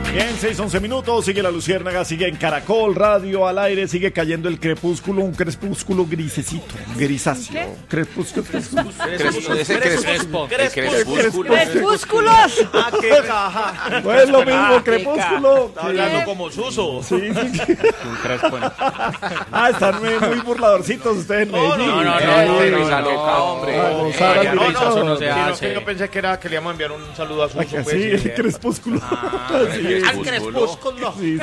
Bien, 6:11 minutos, sigue la luciérnaga, sigue en Caracol Radio al aire, sigue cayendo el crepúsculo, un crepúsculo grisecito, grisáceo. Crepúsculo. ¡Crepúsculos! ¡Ah, qué caja! No es lo mismo, crepúsculo. Está hablando como Suso. Sí. Un crespo. Están muy burladorcitos ustedes. No, hombre. Eso no se hace. Yo pensé que le íbamos a enviar un saludo a Suso. Sí, Pues, el crepúsculo. al crepúsculo. Sí.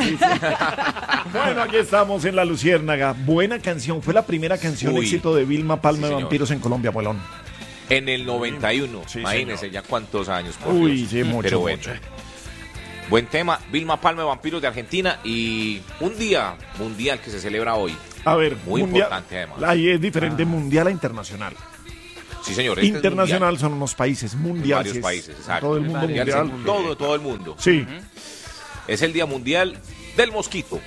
Bueno, aquí estamos en La Luciérnaga. Buena canción. Fue la primera canción éxito de Vilma Palma de Vampiros en Colombia, abuelón. En el 91. Sí, imagínense señor. ya cuántos años. Por Uy, Dios. sí, mucho. Pero bueno. Buen tema. Vilma Palma de Vampiros de Argentina. Y un día mundial que se celebra hoy. A ver, Muy mundial, importante, además. Ahí es diferente mundial a internacional. Sí, señor. Este Internacional es son unos países, mundial. varios sí es países, exacto. Todo el mundo mundial. mundial. Todo el mundo. Sí. Es el Día Mundial del Mosquito.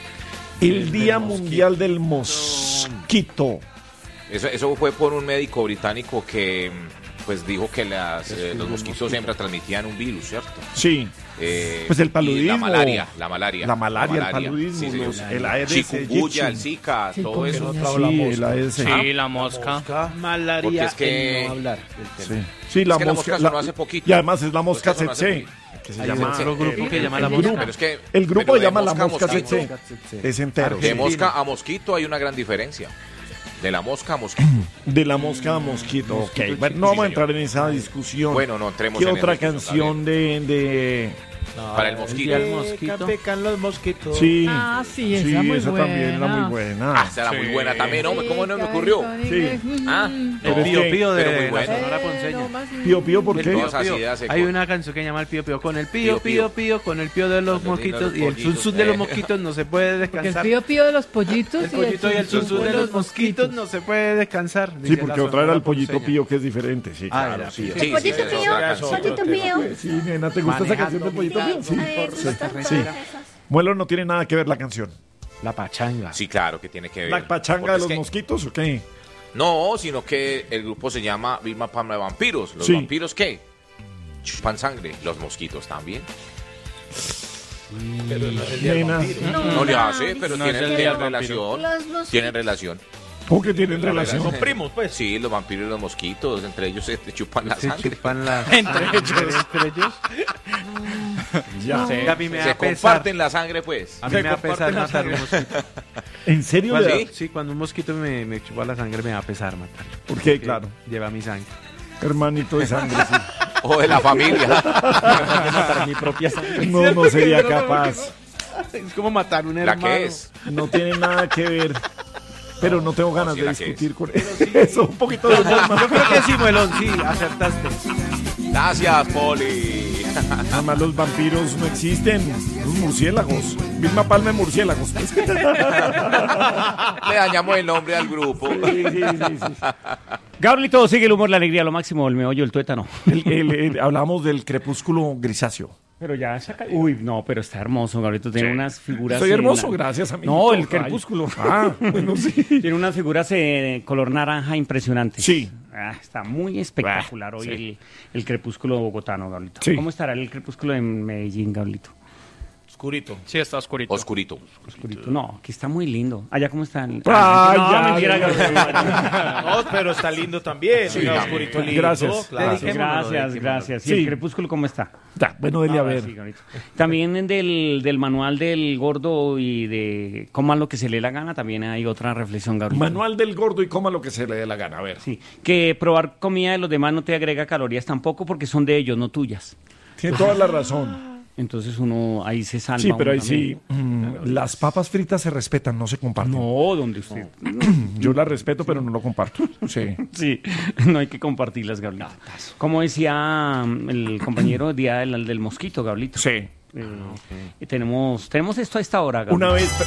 El Día Mundial del Mosquito. Eso fue por un médico británico que pues dijo que los mosquitos siempre transmitían un virus, ¿cierto? Sí. Pues el paludismo. Y la malaria. El paludismo, sí, el Aedes chikungunya, el Zika, todo eso. Sí, el Aedes. Sí, la mosca. Malaria. Porque es que no hablar del tema. Sí, la Es que la mosca. mosca sonó hace poquito. Y además es la mosca Sonó hace tsetse. poquito. Que se Hay llama otro grupo que llama el la grupo. mosca. Pero es que El grupo pero se de llama la mosca mosquito, tsetse. Es entero. De mosca a mosquito hay una gran diferencia. De la mosca a mosquito. De la mosca a mosquito. Ok, bueno, no vamos a entrar en esa discusión. Bueno, no entremos ¿Qué en otra esa discusión, canción de Para el mosquito. El mosquito. Pecan los mosquitos. Sí. Ah, sí, Sí, esa muy esa buena. también era muy buena. Esa era muy buena también, hombre. ¿Cómo no me ocurrió? Sí. Ah, Pero El es Pío que- Pío pero de muy la buena. Sonora Ponceña. Pío Pío, ¿por El qué? Pío Todas Pío. ideas se Hay con- una canción que llama el Pío Pío. Con el Pío Pío Pío Pío, con el Pío de los mosquitos y el pollitos. zunzun de los mosquitos no se puede El descansar. pío pío de los pollitos. El pollito y el zunzun de los mosquitos no se puede descansar. Sí, dice porque la otra era el Sonora pollito Ponceña. Pío, que es diferente. Sí, Ah, claro. era Sí, Pío. Sí, Pollito sí, Pío, es otra pollito canción. Pío. Sí, nena, ¿te gusta esa canción del pollito Pío? Sí. Ay, me gustan Sí. todas esas. Muelo no tiene nada que ver la canción. La pachanga. Sí, claro que tiene que ver. ¿La pachanga Porque de es los que- mosquitos o qué? No, sino que el grupo se llama Vilma Palma de Vampiros. ¿Los Sí. vampiros qué? Chupan sangre. Los mosquitos también. Nena, No le hace, pero No es el tienen día del relación. Los mosquitos. Tienen relación. ¿cómo que tienen relación? Son primos, pues. Sí, los vampiros y los mosquitos, entre ellos se chupan la Se sangre. chupan la... Entre ellos. Entre ellos. Ya. Sí, a mí me Se da pesar. comparten la sangre, pues. A mí me da pesar matar un mosquito. ¿En serio? ¿Ah, le da- sí? Sí, cuando un mosquito me chupa la sangre me da pesar matarlo. ¿Por qué? Porque Claro. Lleva mi sangre. Hermanito de sangre, sí. O de la familia. Matar mi propia sangre. No sería capaz. Es como matar un ¿La hermano. que es? No tiene nada que ver. Pero no tengo ganas sí, de la que discutir con eso. Un poquito de humor más. Yo creo que sí, Muelón, sí, acertaste. Gracias, Poli. Además, los vampiros no existen. Los murciélagos. Vilma Palma de murciélagos. Sí, Le dañamos el nombre al grupo. sí, sí. Gabrielito, sigue el humor, la alegría, lo máximo, el meollo, el tuétano. Hablamos del crepúsculo grisáceo. Pero ya saca... Uy, no, pero está hermoso, Gabrielito. Tiene unas figuras... Soy hermoso, en la- gracias, amigo. No, el Ay. crepúsculo. Ah, bueno, sí. Tiene unas figuras color naranja impresionantes. Sí. Está muy espectacular hoy sí. el crepúsculo bogotano, Gabrielito. Sí. ¿Cómo estará el crepúsculo en Medellín, Gabrielito? Oscurito. Sí, está oscurito. Oscurito. Oscurito. No, aquí está muy lindo. Allá, ¿cómo están? Ay, no, ya, mentira, ya, Gabrielito. No, también está lindo también. Sí, Oiga, oscurito lindo. gracias. Claro. Gracias. ¿Y Sí. el crepúsculo cómo está? Ya, bueno, dele a ver. Sí, Gabrielito. También del manual del gordo y de coma lo que se le dé la gana, también hay otra reflexión, Gabrielito. Manual del gordo y coma lo que se le dé la gana. A ver. Sí, que probar comida de los demás no te agrega calorías tampoco porque son de ellos, no tuyas. Tiene toda la razón. Entonces uno ahí se salva. Sí, pero uno ahí sí. Las papas fritas se respetan, no se comparten. No, donde usted... Yo las respeto, pero no lo comparto. Sí. Sí, no hay que compartirlas, Gabrielito. Como decía el compañero día del mosquito, Gabrielito. Sí. Tenemos esto a esta hora, Gabrielito. Una vez,